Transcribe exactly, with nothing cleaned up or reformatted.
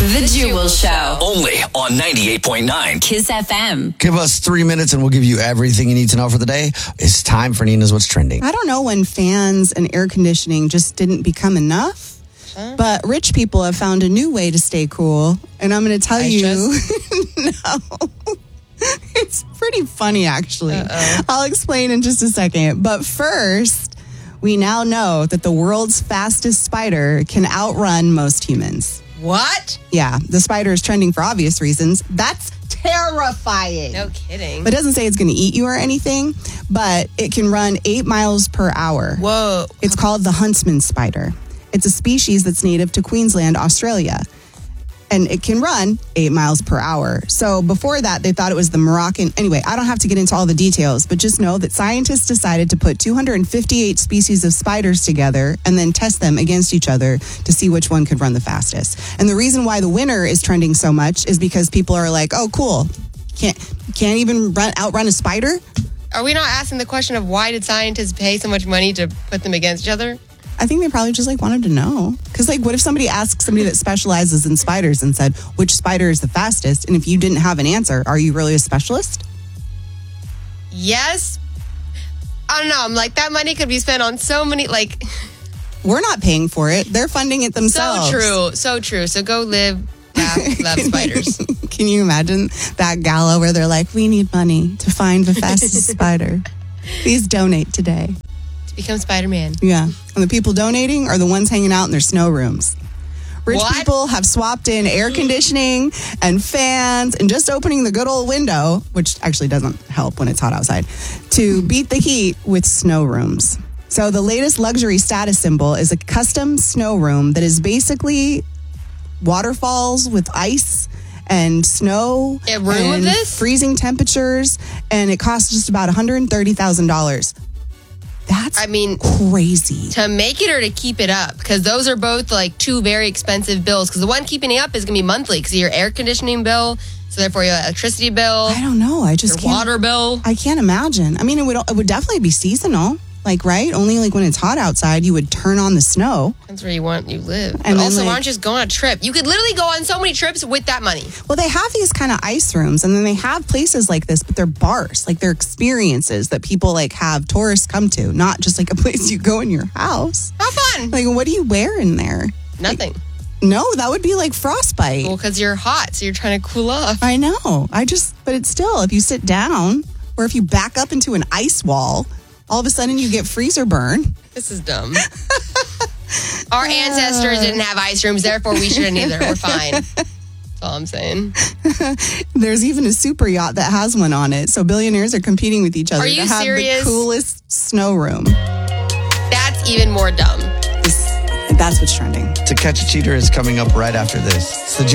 The Jewel Show. Only on ninety-eight point nine Kiss F M. Give us three minutes and we'll give you everything you need to know for the day. It's time for Nina's What's Trending. I don't know when fans and air conditioning just didn't become enough, huh? But rich people have found a new way to stay cool. And I'm going to tell I you, just... no, it's pretty funny, actually. Uh-oh. I'll explain in just a second. But first, we now know that the world's fastest spider can outrun most humans. What? Yeah, the spider is trending for obvious reasons. That's terrifying. No kidding. But it doesn't say it's going to eat you or anything, but it can run eight miles per hour. Whoa. It's called the huntsman spider. It's a species that's native to Queensland, Australia. And it can run eight miles per hour. So before that, they thought it was the Moroccan. Anyway, I don't have to get into all the details, but just know that scientists decided to put two hundred fifty-eight species of spiders together and then test them against each other to see which one could run the fastest. And the reason why the winner is trending so much is because people are like, oh, cool. Can't, can't even run outrun a spider? Are we not asking the question of why did scientists pay so much money to put them against each other? I think they probably just like wanted to know. Because like, what if somebody asked somebody that specializes in spiders and said, which spider is the fastest? And if you didn't have an answer, are you really a specialist? Yes. I don't know. I'm like, that money could be spent on so many, like... We're not paying for it. They're funding it themselves. So true. So true. So go live, laugh, love spiders. Can you imagine that gala where they're like, we need money to find the fastest spider. Please donate today. Become Spider-Man. Yeah. And the people donating are the ones hanging out in their snow rooms. Rich What? people have swapped in air conditioning and fans and just opening the good old window, which actually doesn't help when it's hot outside, to beat the heat with snow rooms. So the latest luxury status symbol is a custom snow room that is basically waterfalls with ice and snow A room and of this? freezing temperatures, and it costs just about one hundred thirty thousand dollars. That's I mean, crazy. to make it or to keep it up? Because those are both like two very expensive bills. Because the one keeping it up is going to be monthly because of your air conditioning bill. So therefore your electricity bill. I don't know. I just your can't. water bill. I can't imagine. I mean, it would it would definitely be seasonal. Like, right? Only like when it's hot outside, you would turn on the snow. That's where you want you live. And But then, also, like- why don't you just go on a trip? You could literally go on so many trips with that money. Well, they have these kind of ice rooms, and then they have places like this, but they're bars. Like, they're experiences that people like have tourists come to, not just like a place you go in your house. How fun. Like, what do you wear in there? Nothing. No, that would be like frostbite. Well, because you're hot, so you're trying to cool off. I know. I just, but it's still, if you sit down or if you back up into an ice wall, all of a sudden you get freezer burn. This is dumb. Our ancestors didn't have ice rooms, therefore we shouldn't either. We're fine. That's all I'm saying. There's even a super yacht that has one on it. So billionaires are competing with each other Are you to have serious? the coolest snow room. That's even more dumb. This, that's what's trending. To Catch a Cheater is coming up right after this. It's the